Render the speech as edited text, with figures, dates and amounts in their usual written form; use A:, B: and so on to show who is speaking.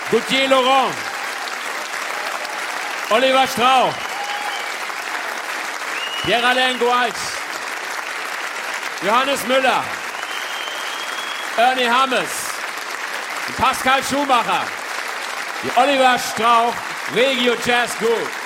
A: Gauthier Laurent, Oliver Strauch, Pierre-Alain Goalsch, Johannes Müller, Ernie Hammes, Pascal Schumacher, die Oliver Strauch Regio Jazz Group.